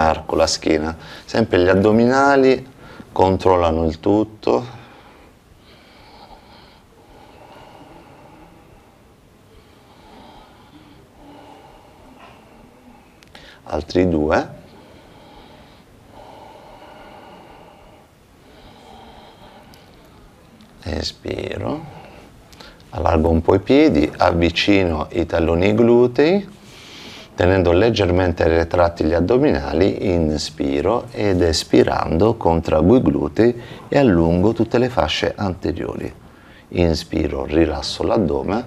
arco la schiena, sempre gli addominali controllano il tutto. Altri 2. Espiro, allargo un po' i piedi, avvicino i talloni glutei, tenendo leggermente retratti gli addominali, inspiro ed espirando contraggo i glutei e allungo tutte le fasce anteriori. Inspiro, rilasso l'addome,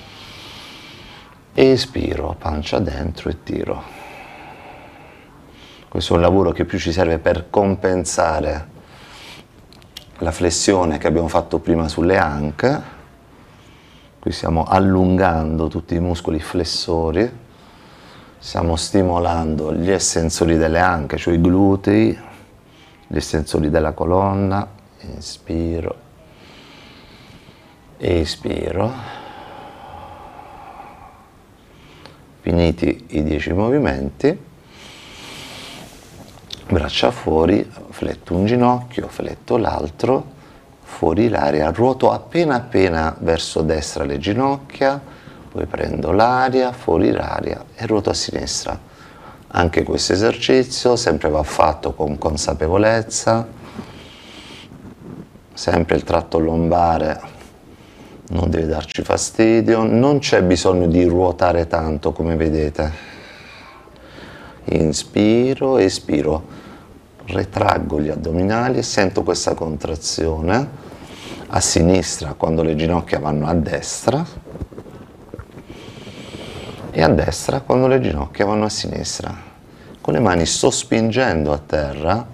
espiro, pancia dentro e tiro. Questo è un lavoro che più ci serve per compensare la flessione che abbiamo fatto prima sulle anche. Qui stiamo allungando tutti i muscoli flessori, stiamo stimolando gli estensori delle anche, cioè i glutei, gli estensori della colonna. Inspiro, espiro. Finiti i 10 movimenti, braccia fuori, fletto un ginocchio, fletto l'altro, fuori l'aria, ruoto appena appena verso destra le ginocchia, poi prendo l'aria, fuori l'aria e ruoto a sinistra. Anche questo esercizio sempre va fatto con consapevolezza, sempre il tratto lombare non deve darci fastidio, non c'è bisogno di ruotare tanto come vedete. Inspiro, espiro, retraggo gli addominali e sento questa contrazione a sinistra quando le ginocchia vanno a destra e a destra quando le ginocchia vanno a sinistra. Con le mani sto spingendo a terra